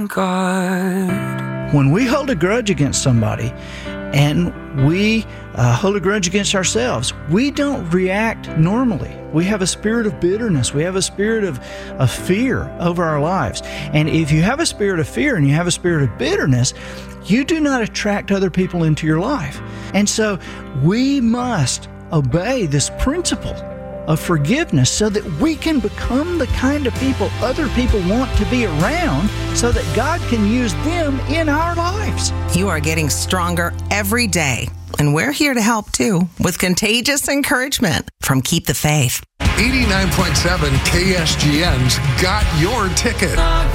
God. When we hold a grudge against somebody and we hold a grudge against ourselves, we don't react normally. We have a spirit of bitterness. We have a spirit of fear over our lives. And if you have a spirit of fear and you have a spirit of bitterness, you do not attract other people into your life. And so we must obey this principle of forgiveness so that we can become the kind of people other people want to be around so that God can use them in our lives. You are getting stronger every day, and we're here to help too with contagious encouragement from Keep the Faith. 89.7 KSGN's got your ticket.